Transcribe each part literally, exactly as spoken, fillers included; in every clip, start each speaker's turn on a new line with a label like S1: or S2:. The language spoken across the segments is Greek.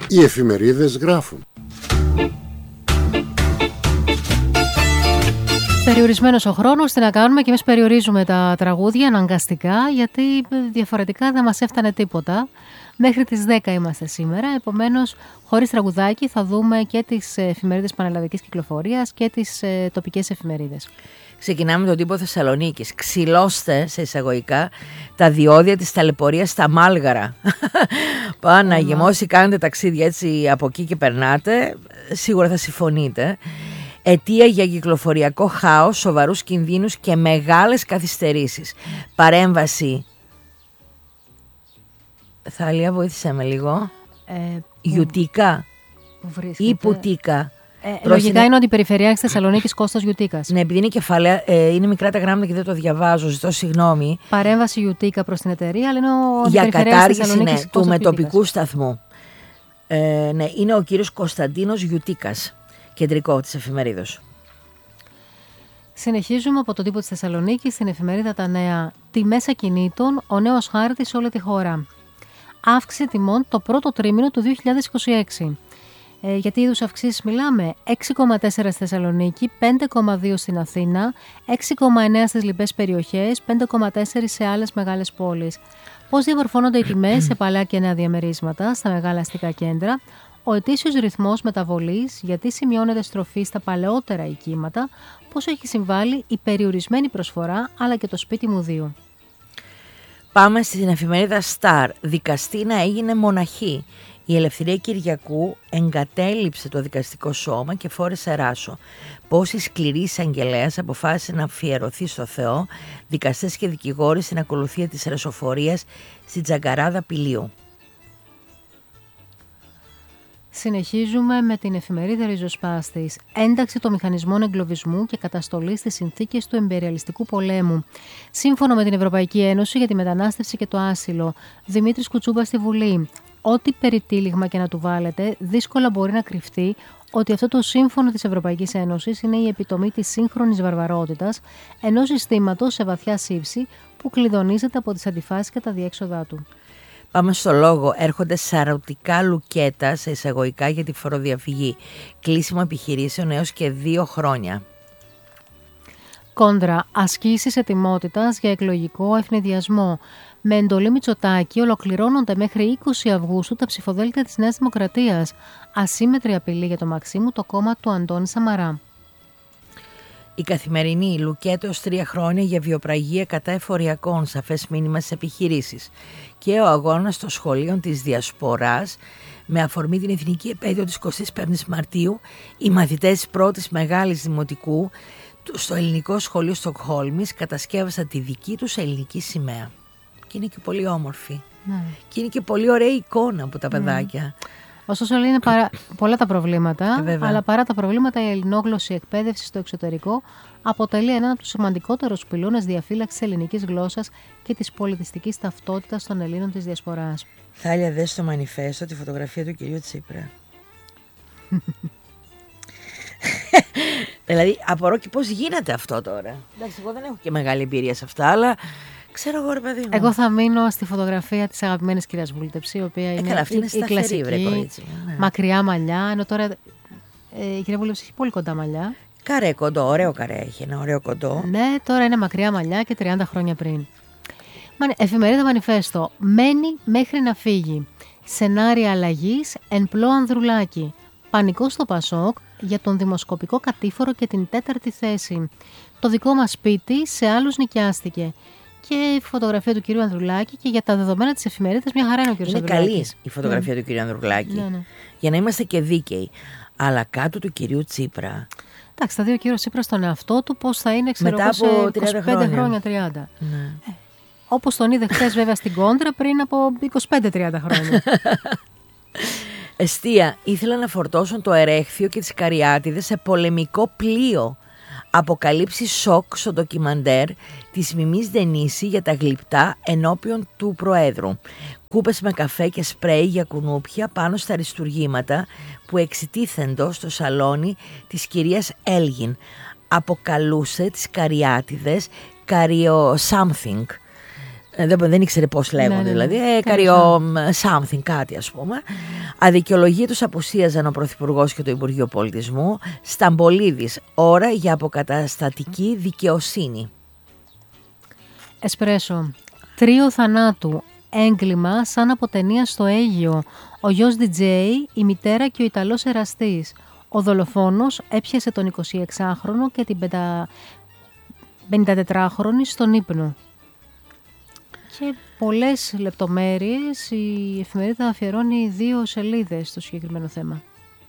S1: Οι εφημερίδες γράφουν.
S2: Περιορισμένος ο χρόνος, τι να κάνουμε, και εμείς περιορίζουμε τα τραγούδια αναγκαστικά, γιατί διαφορετικά δεν μας έφτανε τίποτα. Μέχρι τις δέκα είμαστε σήμερα, επομένως χωρίς τραγουδάκι θα δούμε και τις εφημερίδες πανελλαδικής κυκλοφορίας και τις ε, τοπικές εφημερίδες.
S3: Ξεκινάμε τον τύπο Θεσσαλονίκης. Ξυλώστε, σε εισαγωγικά, τα διόδια της ταλαιπωρίας στα Μάλγαρα. Παναγία μου, όσοι κάνετε ταξίδια έτσι από εκεί και περνάτε, σίγουρα θα συμφωνείτε. Αιτία για κυκλοφοριακό χάος, σοβαρούς κινδύνους και μεγάλες καθυστερήσεις. Παρέμβαση. Θάλια, βοήθησέ με λίγο.
S2: Ε,
S3: Γιουτίκα ή Πουτίκα.
S2: Ε, λογικά είναι... είναι ότι η Περιφερειάρχης Θεσσαλονίκης Κώστας Γιουτίκας.
S3: Ναι, επειδή είναι κεφαλαία, ε, είναι μικρά τα γράμματα και δεν το διαβάζω, ζητώ συγγνώμη.
S2: Παρέμβαση Γιουτίκα προς την εταιρεία, αλλά είναι ο
S3: για κατάργηση, ναι, του
S2: Κώστας
S3: μετοπικού
S2: Γιουτίκας.
S3: σταθμού. Ε, ναι, είναι ο κύριος Κωνσταντίνος Γιουτίκας, κεντρικό της εφημερίδος.
S2: Συνεχίζουμε από τον τύπο της Θεσσαλονίκης στην εφημερίδα Τα Νέα. Τιμές ακινήτων, ο νέος χάρτης σε όλη τη χώρα. Αύξηση τιμών το πρώτο τρίμηνο του δύο χιλιάδες είκοσι έξι. Ε, για τι είδους αυξήσεις μιλάμε? έξι κόμμα τέσσερα στη Θεσσαλονίκη, πέντε κόμμα δύο στην Αθήνα, έξι κόμμα εννέα στις λοιπές περιοχές, πέντε κόμμα τέσσερα σε άλλες μεγάλες πόλεις. Πώς διαμορφώνονται οι τιμές σε παλιά και νέα διαμερίσματα στα μεγάλα αστικά κέντρα? Ο ετήσιος ρυθμός μεταβολής, γιατί σημειώνεται στροφή στα παλαιότερα οικίματα, πώς έχει συμβάλει η περιορισμένη προσφορά αλλά και το σπίτι μου δύο.
S3: Πάμε στην εφημερίδα Star. Δικαστήνα έγινε μοναχή. Η Ελευθερία Κυριακού εγκατέλειψε το δικαστικό σώμα και φόρεσε ράσο. Πώς η σκληρή εισαγγελέας αποφάσισε να αφιερωθεί στο Θεό, δικαστές και δικηγόροι στην ακολουθία της ρασοφορίας στην Τζαγκαράδα Πηλίου.
S2: Συνεχίζουμε με την εφημερίδα Ριζοσπάστης. Ένταξη των μηχανισμών εγκλωβισμού και καταστολή στις συνθήκες του εμπεριαλιστικού πολέμου. Σύμφωνο με την Ευρωπαϊκή Ένωση για τη Μετανάστευση και το Άσυλο. Δημήτρης Κουτσούμπας στη Βουλή. Ό,τι περιτύλιγμα και να του βάλετε, δύσκολα μπορεί να κρυφτεί ότι αυτό το σύμφωνο της Ευρωπαϊκής Ένωσης είναι η επιτομή της σύγχρονης βαρβαρότητας, ενός συστήματος σε βαθιά σύψη που κλειδονίζεται από τις αντιφάσεις και τα διέξοδά του.
S3: Πάμε στο λόγο. Έρχονται σαρωτικά λουκέτα σε εισαγωγικά για τη φοροδιαφυγή. Κλείσιμο επιχειρήσεων έως και δύο χρόνια.
S2: Κόντρα. Ασκήσεις ετοιμότητας για εκλογικό ευνηδιασμό. Με εντολή Μητσοτάκη ολοκληρώνονται μέχρι είκοσι Αυγούστου τα ψηφοδέλτια της Νέας Δημοκρατίας. Ασύμμετρη απειλή για το Μαξίμου, το κόμμα του Αντώνη Σαμαρά.
S3: Η Καθημερινή. Λουκέτο ως τρία χρόνια για βιοπραγία κατά εφοριακών, σαφές μήνυμα στις επιχειρήσεις. Και ο αγώνας των σχολείων της Διασποράς, με αφορμή την εθνική επέτειο της εικοστής πέμπτης Μαρτίου, οι μαθητές της πρώτης μεγάλης δημοτικού στο ελληνικό σχολείο Στοκχόλμης κατασκεύασαν τη δική τους ελληνική σημαία. Και είναι και πολύ όμορφη. Ναι. Και είναι και πολύ ωραία εικόνα από τα παιδάκια. Mm.
S2: Ωστόσο, είναι παρά... πολλά τα προβλήματα, ε, αλλά παρά τα προβλήματα, η ελληνόγλωση εκπαίδευση στο εξωτερικό αποτελεί έναν από τους σημαντικότερους πυλώνες διαφύλαξης ελληνικής γλώσσας και της πολιτιστικής ταυτότητας των Ελλήνων της Διασποράς.
S3: Θάλια, δες στο μανιφέστο τη φωτογραφία του κυρίου Τσίπρα. Δηλαδή, απορώ και πώς γίνεται αυτό τώρα. Εντάξει, εγώ δεν έχω και μεγάλη εμπειρία σε αυτά, αλλά ξέρω εγώ, ρε παιδί μου.
S2: Εγώ θα μείνω στη φωτογραφία της αγαπημένης κυρίας Βούλτεψη, η οποία είναι,
S3: ε, είναι
S2: η, η κλασική,
S3: βρε, κορίτσι, ναι.
S2: Μακριά μαλλιά, ενώ τώρα ε, η κυρία Βούλτεψη έχει πολύ κοντά μαλλιά.
S3: Καρέ κοντό, ωραίο καρέ έχει, ένα ωραίο κοντό.
S2: Ναι, τώρα είναι μακριά μαλλιά και τριάντα χρόνια πριν. Εφημερίδα Μανιφέστο. Μένει μέχρι να φύγει. Σενάρια αλλαγής εν πλώ Ανδρουλάκη. Πανικό στο Πασόκ για τον δημοσκοπικό κατήφορο και την τέταρτη θέση. Το δικό μας σπίτι σε άλλους νοικιάστηκε. Και η φωτογραφία του κυρίου Ανδρουλάκη, και για τα δεδομένα της εφημερίδας μια χαρά είναι ο κύριος Ανδρουλάκης.
S3: Είναι καλή η φωτογραφία mm. του κυρίου Ανδρουλάκη.
S2: Ναι, ναι. Για
S3: να είμαστε και δίκαιοι. Αλλά κάτω του κυρίου Τσίπρα.
S2: Εντάξει, θα δει ο κύριος Τσίπρα στον εαυτό του πώς θα είναι, ξέρω εγώ, σε είκοσι πέντε χρόνια, χρόνια τριάντα.
S3: Ναι.
S2: Ε, όπως τον είδε χθες βέβαια στην Κόντρα πριν από είκοσι πέντε τριάντα χρόνια.
S3: Εστία. Ήθελαν να φορτώσουν το Ερέχθιο και τις Καριάτιδες σε πολεμικό πλοίο. Αποκαλύψει σοκ στο ντοκιμαντέρ της Μιμής Δενίση για τα γλυπτά ενώπιον του Προέδρου. Κούπες με καφέ και σπρέι για κουνούπια πάνω στα αριστουργήματα που εξητίθεντο στο σαλόνι της κυρίας Έλγιν. Αποκαλούσε τις Καριάτιδες καριο something. δεν, δεν ήξερε πώς λέγονται, ναι, ναι, ναι. δηλαδή, ε, καριό something, κάτι ας πούμε. Αδικαιολογήτως απουσίαζαν ο Πρωθυπουργός και το Υπουργείο Πολιτισμού. Σταμπολίδης, ώρα για αποκαταστατική δικαιοσύνη.
S2: Εσπρέσο, τρίο θανάτου, έγκλημα σαν από ταινία στο Αίγυο. Ο γιος ντι τζέι, η μητέρα και ο Ιταλός εραστής. Ο δολοφόνος έπιασε τον εικοσιεξάχρονο και την πενηντατετράχρονη στον ύπνο. Και πολλές λεπτομέρειες, η εφημερίδα αφιερώνει δύο σελίδες στο συγκεκριμένο θέμα.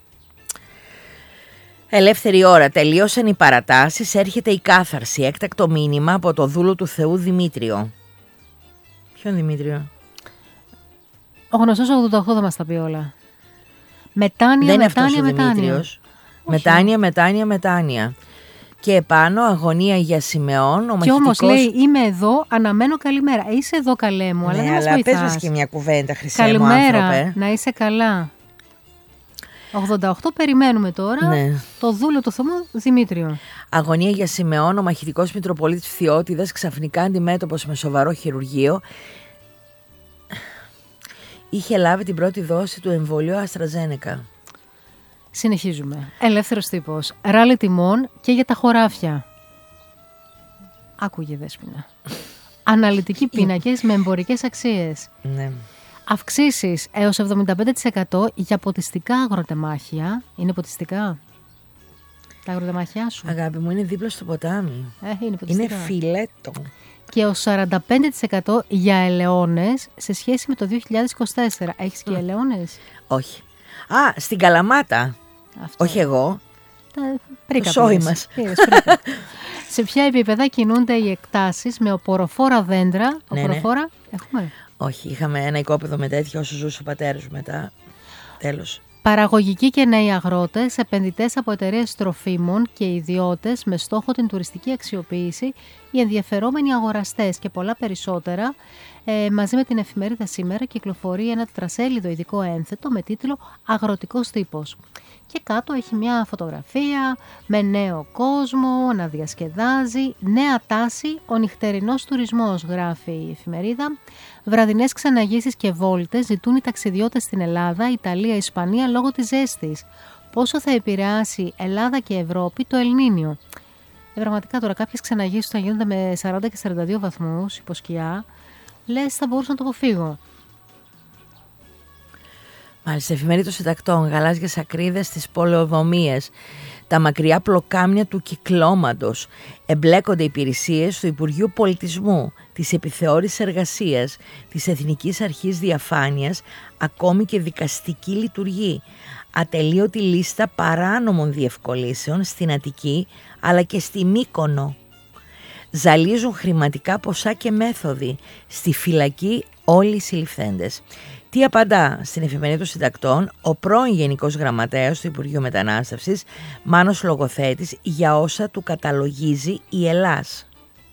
S3: Ελεύθερη ώρα. Τελείωσαν οι παρατάσεις, έρχεται η κάθαρση. Έκτακτο μήνυμα από το δούλο του Θεού Δημήτριο. Ποιον Δημήτριο?
S2: Ο γνωστός ογδόντα οκτώ θα μας τα πει όλα. Μετάνια,
S3: δεν
S2: μετάνια,
S3: είναι
S2: μετάνια.
S3: Δημήτριος. Μετάνια, μετάνια, μετάνια. Και επάνω αγωνία για Σιμεών. Ο
S2: και
S3: μαχητικός...
S2: όμως λέει, είμαι εδώ, αναμένω καλημέρα. Είσαι εδώ, καλέ μου,
S3: ναι,
S2: αλλά δεν μας
S3: αλλά
S2: βοηθάς.
S3: πες μας και μια κουβέντα, χρυσέ
S2: καλημέρα,
S3: μου άνθρωπε.
S2: Να είσαι καλά. ογδόντα οκτώ περιμένουμε τώρα, ναι. Το δούλο του Θεού Δημήτριο.
S3: Αγωνία για Σιμεών, ο μαχητικός Μητροπολίτης Φθιώτιδας, ξαφνικά αντιμέτωπος με σοβαρό χειρουργείο, είχε λάβει την πρώτη δόση του εμβολίου Αστραζένεκα.
S2: Συνεχίζουμε. Ελεύθερος τύπος. Ράλι τιμών και για τα χωράφια. Άκουγε, Δέσποινα. Αναλυτικοί πίνακες με εμπορικές αξίες.
S3: Ναι.
S2: Αυξήσεις έως εβδομήντα πέντε τοις εκατό για ποτιστικά αγροτεμάχια. Είναι ποτιστικά τα αγροτεμάχια σου?
S3: Αγάπη μου, είναι δίπλα στο ποτάμι.
S2: Ε, είναι ποτιστικά.
S3: Είναι φιλέτο.
S2: Και ως σαράντα πέντε τοις εκατό για ελαιώνες σε σχέση με το δύο χιλιάδες είκοσι τέσσερα. Έχεις και ελαιώνες?
S3: Όχι. Α, στην Καλαμάτα. Αυτό. Όχι εγώ.
S2: Τα...
S3: Το σόι μας.
S2: Σε ποια επίπεδα κινούνται οι εκτάσεις με οποροφόρα δέντρα? Ναι, οποροφόρα, ναι. Έχουμε.
S3: Όχι, είχαμε ένα οικόπεδο με τέτοια όσο ζούσε ο πατέρας μετά. Τέλος.
S2: Παραγωγικοί και νέοι αγρότες, επενδυτές από εταιρείες τροφίμων και ιδιώτες με στόχο την τουριστική αξιοποίηση, οι ενδιαφερόμενοι αγοραστές και πολλά περισσότερα. Ε, μαζί με την εφημερίδα Σήμερα κυκλοφορεί ένα τετρασέλιδο ειδικό ένθετο με τίτλο «Αγροτικός τύπος». Και κάτω έχει μια φωτογραφία με νέο κόσμο να διασκεδάζει, νέα τάση, ο νυχτερινός τουρισμός, γράφει η εφημερίδα. Βραδινές ξεναγήσεις και βόλτες ζητούν οι ταξιδιώτες στην Ελλάδα, Ιταλία, Ισπανία λόγω της ζέστης. Πόσο θα επηρεάσει Ελλάδα και Ευρώπη το Ελνίνιο? Ε, πραγματικά τώρα κάποιες ξεναγήσεις θα γίνονται με σαράντα και σαράντα δύο βαθμούς υποσκιά. Λες θα μπορούσα να το αποφύγω.
S3: Μάλιστα, εφημερίδα των συντακτών, γαλάζιες ακρίδες στις πολεοδομίες, τα μακριά πλοκάμια του κυκλώματος, εμπλέκονται υπηρεσίες του Υπουργείου Πολιτισμού, της Επιθεώρησης Εργασίας, της Εθνικής Αρχής Διαφάνειας, ακόμη και δικαστική λειτουργή, ατελείωτη λίστα παράνομων διευκολύσεων στην Αττική αλλά και στη Μύκονο. Ζαλίζουν χρηματικά ποσά και μέθοδοι, στη φυλακή όλοι οι συλληφθέντες. Τι απαντά στην εφημερίδα των συντακτών ο πρώην Γενικός Γραμματέας του Υπουργείου Μετανάστευσης, Μάνος Λογοθέτης, για όσα του καταλογίζει η Ελλάς.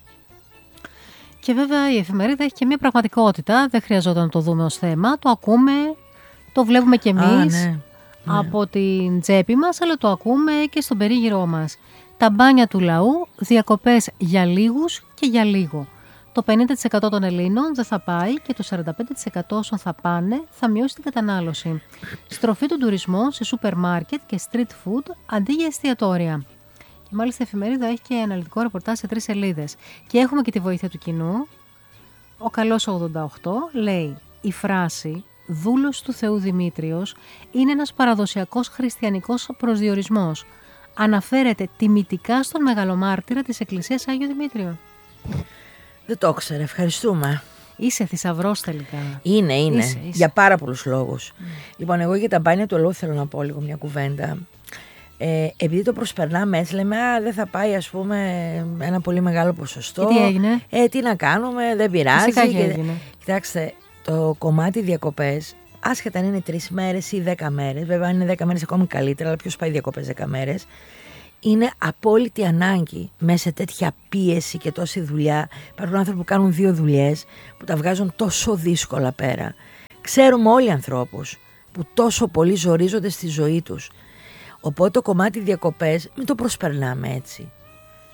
S2: Και βέβαια η εφημερίδα έχει και μια πραγματικότητα, δεν χρειαζόταν να το δούμε ως θέμα, το ακούμε, το βλέπουμε κι εμείς Α, ναι, από ναι. την τσέπη μας, αλλά το ακούμε και στον περίγυρό μας. Τα μπάνια του λαού, διακοπές για λίγους και για λίγο. Το πενήντα τοις εκατό των Ελλήνων δεν θα πάει και το σαράντα πέντε τοις εκατό όσων θα πάνε θα μειώσει την κατανάλωση. Στροφή των τουρισμών σε σούπερ μάρκετ και street food αντί για εστιατόρια. Και μάλιστα η εφημερίδα έχει και αναλυτικό ρεπορτάζ σε τρεις σελίδες. Και έχουμε και τη βοήθεια του κοινού. Ο καλός ογδόντα οκτώ λέει: η φράση «δούλος του Θεού Δημήτριος» είναι ένας παραδοσιακός χριστιανικός προσδιορισμός. Αναφέρεται τιμητικά στον μεγαλομάρτυρα της Εκκλησίας Άγιο Δημήτριο.
S3: Δεν το ήξερα, ευχαριστούμε.
S2: Είσαι θησαυρός τελικά.
S3: Είναι, είναι.
S2: Είσαι, είσαι.
S3: Για πάρα πολλούς λόγους. Mm. Λοιπόν, εγώ για τα μπάνια του λαού θέλω να πω λίγο μια κουβέντα. Ε, επειδή το προσπερνάμε έτσι, λέμε, α, δεν θα πάει ας πούμε ένα πολύ μεγάλο ποσοστό.
S2: Και τι έγινε?
S3: Ε, τι να κάνουμε, δεν πειράζει.
S2: Φυσικά και έγινε.
S3: Κοιτάξτε, το κομμάτι διακοπές, άσχετα αν είναι τρεις μέρες ή δέκα μέρες, βέβαια αν είναι δέκα μέρες ακόμη καλύτερα, αλλά ποιος πάει διακοπές δέκα μέρες, είναι απόλυτη ανάγκη μέσα σε τέτοια πίεση και τόση δουλειά. Υπάρχουν άνθρωποι που κάνουν δύο δουλειές, που τα βγάζουν τόσο δύσκολα πέρα. Ξέρουμε όλοι οι ανθρώπους που τόσο πολύ ζορίζονται στη ζωή τους. Οπότε το κομμάτι διακοπές μην το προσπερνάμε έτσι.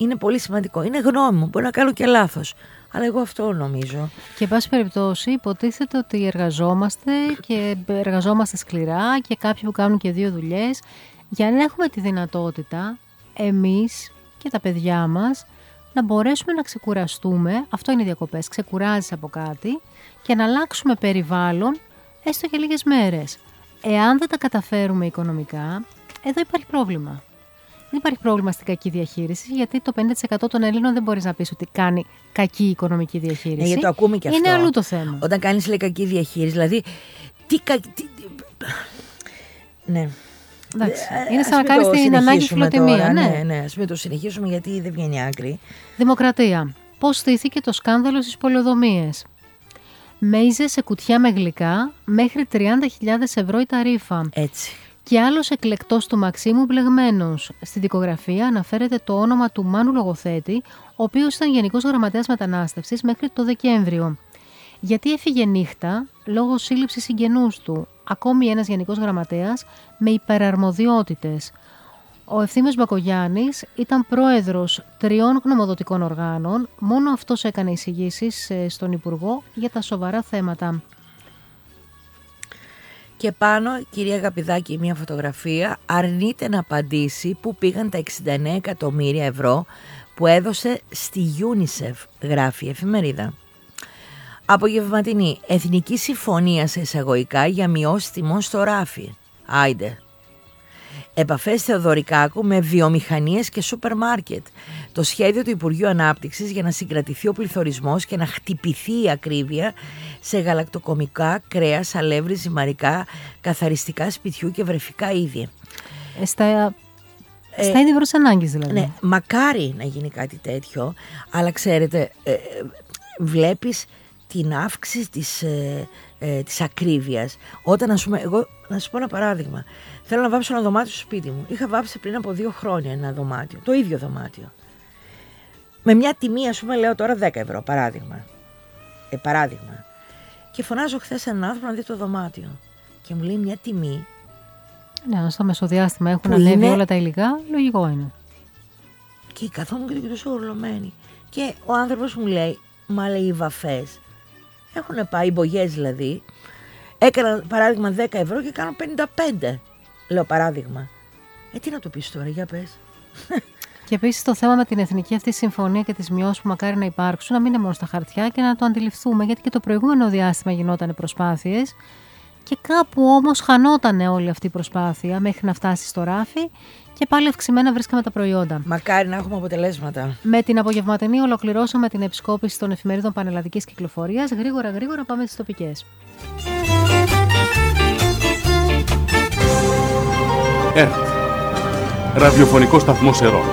S3: είναι πολύ σημαντικό. Είναι γνώμη μου, μπορεί να κάνω και λάθος. Αλλά εγώ αυτό νομίζω.
S2: Και εν πάση περιπτώσει υποτίθεται ότι εργαζόμαστε και εργαζόμαστε σκληρά και κάποιοι που κάνουν και δύο δουλειές για να έχουμε τη δυνατότητα εμείς και τα παιδιά μας να μπορέσουμε να ξεκουραστούμε, αυτό είναι οι διακοπές, ξεκουράζεις από κάτι και να αλλάξουμε περιβάλλον έστω και λίγες μέρες. Εάν δεν τα καταφέρουμε οικονομικά, εδώ υπάρχει πρόβλημα. Δεν υπάρχει πρόβλημα στην κακή διαχείριση, γιατί το πενήντα τοις εκατό των Ελλήνων δεν μπορείς να πεις ότι κάνει κακή οικονομική διαχείριση.
S3: Ναι, γιατί το ακούμε και αυτό.
S2: Είναι αλλού το θέμα.
S3: Όταν κάνεις λέει κακή διαχείριση, δηλαδή. Τι κακή. Ναι.
S2: Εντάξει, είναι σαν να κάνεις την ανάγκη φιλοτιμία.
S3: Τώρα,
S2: ναι,
S3: ναι, ναι. Ας μην το συνεχίσουμε γιατί δεν βγαίνει άκρη.
S2: Δημοκρατία. Πώς στήθηκε το σκάνδαλο στις πολεοδομίες. Μέιζες σε κουτιά με γλυκά μέχρι τριάντα χιλιάδες ευρώ η ταρίφα.
S3: Έτσι.
S2: Και άλλος εκλεκτός του Μαξίμου μπλεγμένος. Στη δικογραφία αναφέρεται το όνομα του Μάνου Λογοθέτη, ο οποίος ήταν Γενικός Γραμματέας Μετανάστευσης μέχρι το Δεκέμβριο. Γιατί έφυγε νύχτα λόγω σύλληψης συγγενούς του, ακόμη ένας Γενικός Γραμματέας με υπεραρμοδιότητες. Ο Ευθύμιος Μπακογιάννης ήταν πρόεδρος τριών γνωμοδοτικών οργάνων, μόνο αυτός έκανε εισηγήσεις στον Υπουργό για τα σοβαρά θέματα.
S3: Και πάνω, κυρία Γαπηδάκη, μια φωτογραφία, αρνείται να απαντήσει πού πήγαν τα εξήντα εννέα εκατομμύρια ευρώ που έδωσε στη UNICEF, γράφει η εφημερίδα. Απογευματινή, εθνική συμφωνία σε εισαγωγικά για μειώσεις τιμών στο ράφι. Άιντε. Επαφές Θεοδωρικάκου με βιομηχανίες και σούπερ μάρκετ. Το σχέδιο του Υπουργείου Ανάπτυξης για να συγκρατηθεί ο πληθωρισμός και να χτυπηθεί η ακρίβεια σε γαλακτοκομικά, κρέας, αλεύρι, ζυμαρικά, καθαριστικά σπιτιού και βρεφικά είδη.
S2: Ε, στα ε, στα είδη προς ανάγκης δηλαδή.
S3: Ναι, μακάρι να γίνει κάτι τέτοιο, αλλά ξέρετε, ε, βλέπεις την αύξηση της, ε, ε, της ακρίβειας. Όταν, ας πούμε, εγώ να σου πω ένα παράδειγμα. Θέλω να βάψω ένα δωμάτιο στο σπίτι μου. Είχα βάψει πριν από δύο χρόνια ένα δωμάτιο, το ίδιο δωμάτιο. Με μια τιμή, ας πούμε, λέω τώρα δέκα ευρώ, παράδειγμα. Ε, παράδειγμα. Και φωνάζω χθες έναν άνθρωπο να δει το δωμάτιο. Και μου λέει μια τιμή.
S2: Ναι, στο μεσοδιάστημα έχουν ανέβει είναι... όλα τα υλικά, λογικό είναι.
S3: Και καθόμουν και το κοιτούσα ορλωμένη. Και ο άνθρωπος μου λέει, μα λέει οι βαφές έχουν πάει, οι μπογιές δηλαδή, έκανα παράδειγμα δέκα ευρώ και κάνω πενήντα πέντε. Λέω παράδειγμα. Ε, τι να το πεις τώρα, για πες.
S2: Και επίσης το θέμα με την εθνική αυτή συμφωνία και τις μειώσεις που μακάρι να υπάρξουν, να μην είναι μόνο στα χαρτιά και να το αντιληφθούμε, γιατί και το προηγούμενο διάστημα γινόταν προσπάθειες και κάπου όμως χανόταν όλη αυτή η προσπάθεια μέχρι να φτάσει στο ράφι και πάλι αυξημένα βρίσκαμε τα προϊόντα.
S3: Μακάρι να έχουμε αποτελέσματα.
S2: Με την απογευματινή ολοκληρώσαμε την επισκόπηση των εφημερίδων πανελλαδικής κυκλοφορίας. Γρήγορα γρήγορα πάμε στις τοπικές.
S1: ΕΡΤ. Ραδιοφωνικό σταθμό Σερών.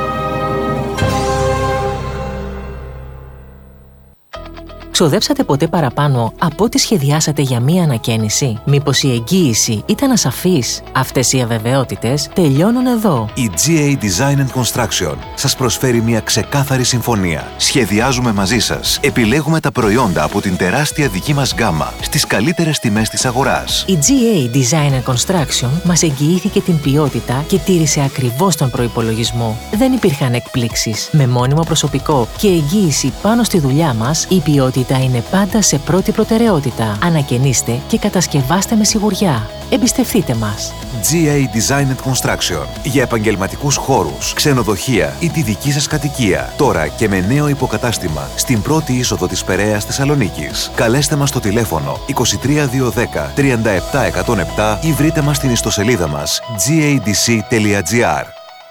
S4: Ξοδέψατε ποτέ παραπάνω από ό,τι σχεδιάσατε για μία ανακαίνιση? Μήπως η εγγύηση ήταν ασαφής? Αυτές οι αβεβαιότητες τελειώνουν εδώ.
S5: Η τζι έι Design and Construction σας προσφέρει μια ξεκάθαρη συμφωνία. Σχεδιάζουμε μαζί σας. Επιλέγουμε τα προϊόντα από την τεράστια δική μας γκάμα στις καλύτερες τιμές της αγοράς.
S4: Η τζι έι Design and Construction μας εγγυήθηκε την ποιότητα και τήρησε ακριβώς τον προϋπολογισμό. Δεν υπήρχαν εκπλήξεις. Με μόνιμο προσωπικό και εγγύηση πάνω στη δουλειά μας, η ποιότητα είναι πάντα σε πρώτη προτεραιότητα. Ανακαινίστε και κατασκευάστε με σιγουριά. Εμπιστευτείτε μας.
S5: τζι έι Design and Construction. Για επαγγελματικούς χώρους, ξενοδοχεία ή τη δική σας κατοικία. Τώρα και με νέο υποκατάστημα στην πρώτη είσοδο της Περαίας Θεσσαλονίκης. Καλέστε μας στο τηλέφωνο είκοσι τρία διακόσια δέκα τριάντα επτά εκατόν επτά ή βρείτε μας στην ιστοσελίδα μας τζι έι ντι σι τελεία τζι άρ.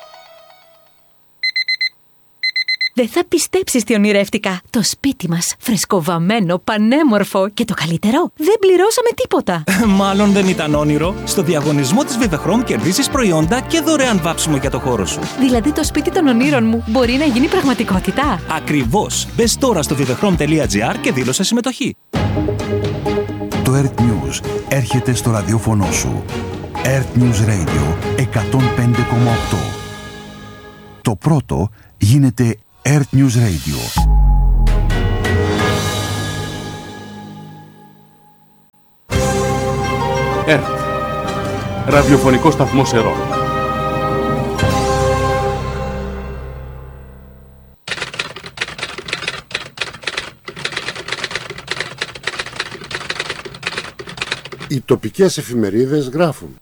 S6: Δεν θα πιστέψεις τι ονειρεύτηκα. Το σπίτι μας, φρεσκοβαμμένο, πανέμορφο και το καλύτερο, δεν πληρώσαμε τίποτα.
S7: Μάλλον δεν ήταν όνειρο. Στο διαγωνισμό της Vivechrom κερδίσεις προϊόντα και δωρεάν βάψιμο για το χώρο σου.
S6: Δηλαδή το σπίτι των ονείρων μου μπορεί να γίνει πραγματικότητα.
S7: Ακριβώς. Μπες τώρα στο vivechrom τελεία τζι άρ και δήλωσε συμμετοχή.
S8: Το ΕΡΤ News έρχεται στο ραδιόφωνο σου. ΕΡΤ News Radio εκατόν πέντε κόμμα οκτώ. Το πρώτο γίνεται ΕΡΤ News Radio.
S1: ΕΡΤ. Ραδιοφωνικό σταθμό Σερών.
S9: Οι τοπικές εφημερίδες γράφουν.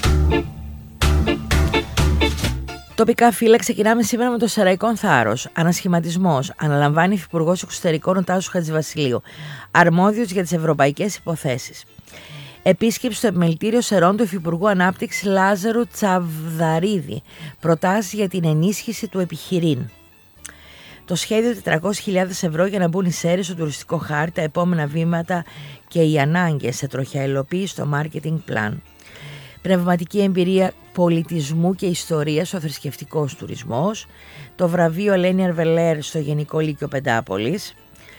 S3: Τοπικά φύλλα, ξεκινάμε σήμερα με το Σεραϊκόν Θάρρος. Ανασχηματισμός. Αναλαμβάνει Υφυπουργός Εξωτερικών ο Τάσος Χατζηβασιλείου, αρμόδιος για τις ευρωπαϊκές υποθέσεις. Επίσκεψη στο επιμελητήριο Σερών του Υφυπουργού Ανάπτυξης Λάζαρου Τσαβδαρίδη. Προτάσεις για την ενίσχυση του επιχειρήν. Το σχέδιο τετρακόσιες χιλιάδες ευρώ για να μπουν οι Σέρρες στο τουριστικό χάρτη, τα επόμενα βήματα και οι ανάγκες σε τροχιά υλοποίηση στο marketing plan. Πνευματική εμπειρία πολιτισμού και ιστορίας, ο θρησκευτικός τουρισμός. Το βραβείο Ελένη Αρβελέρ στο Γενικό Λύκειο Πεντάπολης.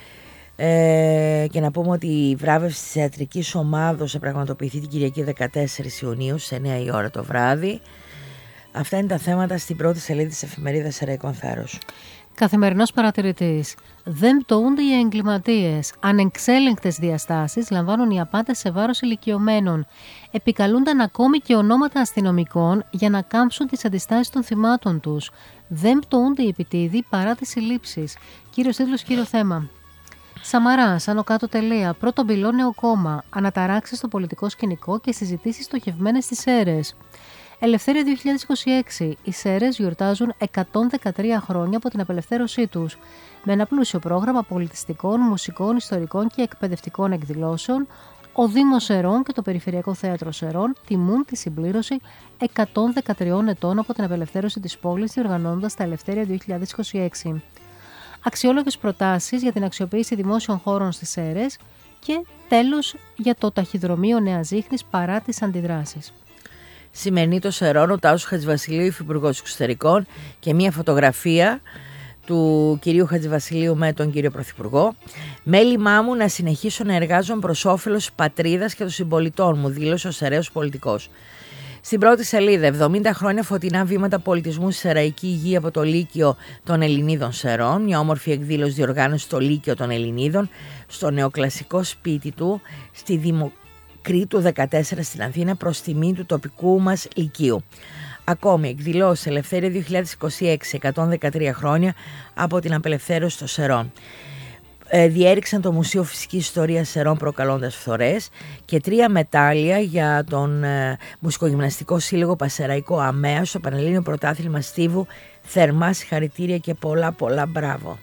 S3: Ε, και να πούμε ότι η βράβευση της θεατρικής ομάδος θα πραγματοποιηθεί την Κυριακή δεκατέσσερις Ιουνίου στις εννιά η ώρα το βράδυ. Αυτά είναι τα θέματα στην πρώτη σελίδα της εφημερίδας Σεραϊκόν Θάρρος.
S2: Καθημερινός παρατηρητής. Δεν πτωούνται οι εγκληματίες. Ανεξέλεγκτες διαστάσεις λαμβάνουν οι απάτες σε βάρος ηλικιωμένων. Επικαλούνταν ακόμη και ονόματα αστυνομικών για να κάμψουν τις αντιστάσεις των θυμάτων τους. Δεν πτωούνται οι επιτίδοι παρά τις συλλήψεις. Κύριος τίτλος, κύριο θέμα. Σαμαράς, άνω κάτω τελεία. Πρώτο μπυλό νέο κόμμα. Αναταράξεις στο πολιτικό σκηνικό και συζητήσεις στοχευμένες στις Σέρρες. Ελευθέρια δύο χιλιάδες είκοσι έξι. Οι Σέρρες γιορτάζουν εκατόν δεκατρία χρόνια από την απελευθέρωσή τους. Με ένα πλούσιο πρόγραμμα πολιτιστικών, μουσικών, ιστορικών και εκπαιδευτικών εκδηλώσεων, ο Δήμος Σερών και το Περιφερειακό Θέατρο Σερών τιμούν τη συμπλήρωση εκατόν δεκατρία ετών από την απελευθέρωση της πόλης, διοργανώνοντας τα Ελευθέρια δύο χιλιάδες είκοσι έξι. Αξιόλογες προτάσεις για την αξιοποίηση δημόσιων χώρων στις Σέρρες και τέλος για το ταχυδρομείο Νέα Ζήχνης παρά τις αντιδράσεις.
S3: Σημερινή το Σερών, ο Τάσος Χατζηβασιλείου, Υφυπουργός Εξωτερικών, και μια φωτογραφία του κυρίου Χατζηβασιλείου με τον κύριο Πρωθυπουργό. «Μέλημά μου να συνεχίσω να εργάζομαι προς όφελος πατρίδας και των συμπολιτών μου», δήλωσε ο Σεραίος πολιτικός. Στην πρώτη σελίδα, εβδομήντα χρόνια φωτεινά βήματα πολιτισμού στη Σεραϊκή Γη από το Λύκειο των Ελληνίδων Σερών. Μια όμορφη εκδήλωση διοργάνωση στο Λύκειο των Ελληνίδων, στο νεοκλασικό σπίτι του, στη Δημοκρίτου δεκατέσσερα στην Αθήνα, προς τιμή του τοπικού μας Λυκείου. Ακόμη, εκδηλώσεις Ελευθέρια δύο χιλιάδες είκοσι έξι, εκατόν δεκατρία χρόνια από την απελευθέρωση των Σερών. Ε, διέριξαν το Μουσείο Φυσικής Ιστορίας Σερών προκαλώντας φθορές και τρία μετάλλια για τον ε, Μουσικογυμναστικό Σύλλογο Πασεραϊκό ΑΜΕΑ στο Πανελλήνιο Πρωτάθλημα Στίβου. Θερμά συγχαρητήρια και πολλά πολλά μπράβο.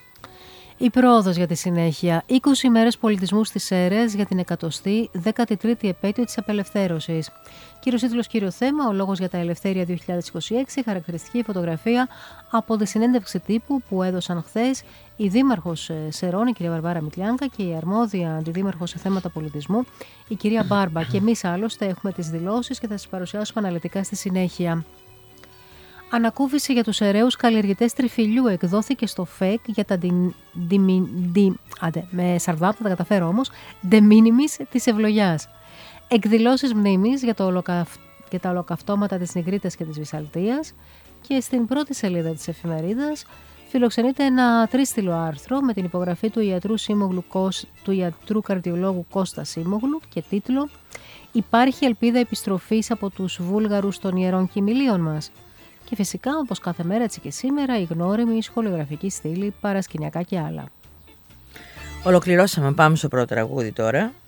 S2: Η πρόοδος για τη συνέχεια. είκοσι ημέρες πολιτισμού στις Σέρρες για την εκατοστή δέκατη τρίτη επέτειο της απελευθέρωσης. Κύριος τίτλος, κύριο θέμα, ο λόγος για τα Ελευθέρια δύο χιλιάδες είκοσι έξι, χαρακτηριστική φωτογραφία από τη συνέντευξη τύπου που έδωσαν χθες η Δήμαρχος Σερών, η κυρία Βαρβάρα Μητλιάνκα, και η αρμόδια αντιδήμαρχος σε θέματα πολιτισμού, η κυρία Μπάρμπα. Και εμείς άλλωστε έχουμε τις δηλώσεις και θα τις παρουσιάσουμε αναλυτικά στη συνέχεια. Ανακούφιση για τους Σεραίους καλλιεργητές τριφυλιού εκδόθηκε στο ΦΕΚ για τα ντι, ντι, ντι, άντε, με σαρδά, θα τα καταφέρω όμως, de minimis της ευλογιάς. Εκδηλώσεις μνήμης για, το ολοκαυ... για τα ολοκαυτώματα της Νιγρίτας και της Βυσσαλτίας, και στην πρώτη σελίδα της εφημερίδας φιλοξενείται ένα τρίστιλο άρθρο με την υπογραφή του ιατρού, Σύμογλου, του ιατρού καρδιολόγου Κώστα Σύμογλου και τίτλο «Υπάρχει ελπίδα επιστροφής από τους Βούλγαρους των Ιερών Κοιμηλίων μας». Και φυσικά, όπως κάθε μέρα έτσι και σήμερα, η γνώριμη σχολιογραφική στήλη, παρασκηνιακά και άλλα.
S3: Ολοκληρώσαμε, πάμε στο πρώτο τραγούδι τώρα.